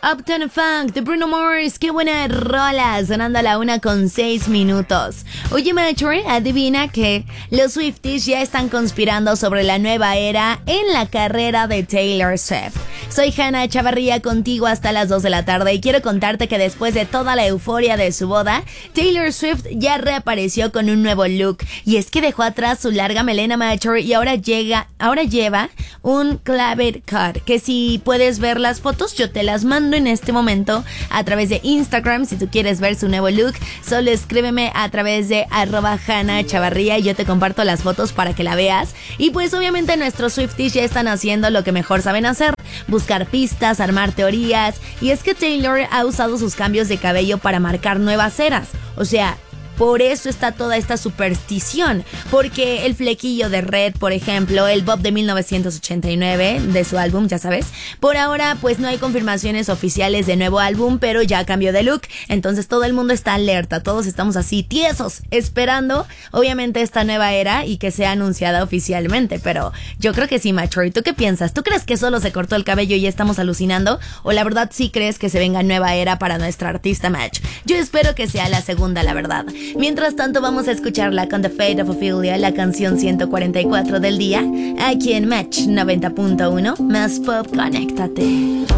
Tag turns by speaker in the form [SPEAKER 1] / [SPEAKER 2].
[SPEAKER 1] Uptown Funk de Bruno Mars. Qué buena rola, sonando a la 1:06. Oye, Mature, adivina que los Swifties ya están conspirando sobre la nueva era en la carrera de Taylor Swift. Soy Hannah Chavarría, contigo hasta las 2 de la tarde, y quiero contarte que después de toda la euforia de su boda, Taylor Swift ya reapareció con un nuevo look, y es que dejó atrás su larga melena, Mature, y ahora lleva un clavet cut, que si puedes ver las fotos, yo te las mando en este momento a través de Instagram. Si tú quieres ver su nuevo look, solo escríbeme a través de @HannahChavarría y yo te comparto las fotos para que la veas. Y pues obviamente nuestros Swifties ya están haciendo lo que mejor saben hacer: buscar pistas, armar teorías. Y es que Taylor ha usado sus cambios de cabello para marcar nuevas eras. O sea, por eso está toda esta superstición, porque el flequillo de Red, por ejemplo, el bob de 1989 de su álbum, ya sabes, por ahora pues no hay confirmaciones oficiales de nuevo álbum, pero ya cambió de look, entonces todo el mundo está alerta, todos estamos así tiesos, esperando obviamente esta nueva era y que sea anunciada oficialmente, pero yo creo que sí, Mature. ¿Tú qué piensas? ¿Tú crees que solo se cortó el cabello y ya estamos alucinando? ¿O la verdad sí crees que se venga nueva era para nuestra artista Match? Yo espero que sea la segunda, la verdad. Mientras tanto, vamos a escucharla con The Fate of Ophelia, la canción 144 del día, aquí en Match 90.1, más pop, conéctate.